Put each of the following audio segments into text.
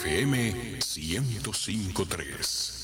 FM 105.3.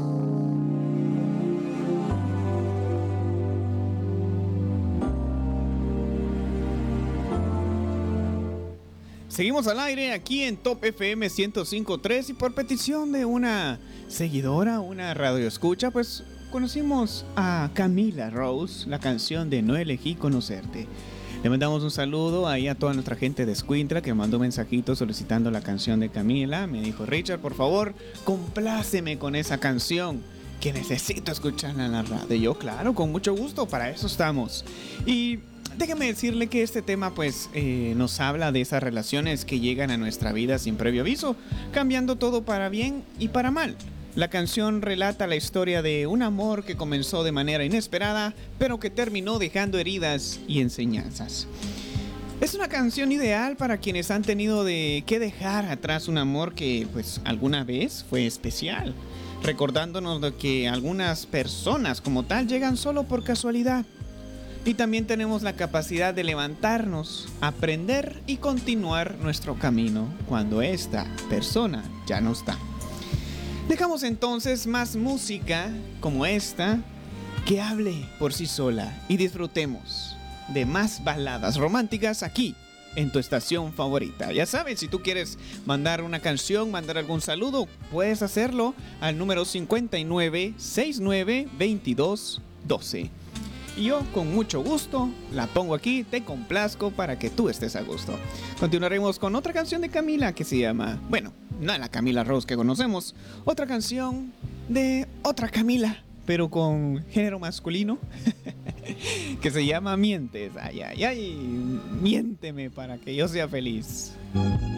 Seguimos al aire aquí en Top FM 105.3 y por petición de una seguidora, una radioescucha, pues conocimos a Camila Rose, la canción de No elegí conocerte. Le mandamos un saludo ahí a toda nuestra gente de Escuintla que mandó mensajitos solicitando la canción de Camila. Me dijo: Richard, por favor, compláceme con esa canción, que necesito escucharla en la radio. Y yo, claro, con mucho gusto, para eso estamos. Y déjeme decirle que este tema pues nos habla de esas relaciones que llegan a nuestra vida sin previo aviso, cambiando todo para bien y para mal. La canción relata la historia de un amor que comenzó de manera inesperada, pero que terminó dejando heridas y enseñanzas. Es una canción ideal para quienes han tenido que dejar atrás un amor que pues alguna vez fue especial, recordándonos de que algunas personas como tal llegan solo por casualidad. Y también tenemos la capacidad de levantarnos, aprender y continuar nuestro camino cuando esta persona ya no está. Dejamos entonces más música como esta que hable por sí sola y disfrutemos de más baladas románticas aquí en tu estación favorita. Ya sabes, si tú quieres mandar una canción, mandar algún saludo, puedes hacerlo al número 59692212. Y yo con mucho gusto la pongo aquí, te complazco para que tú estés a gusto. Continuaremos con otra canción de Camila que se llama, bueno, no la Camila Rose que conocemos, otra canción de otra Camila, pero con género masculino, que se llama Mientes. Ay, ay, ay, miénteme para que yo sea feliz.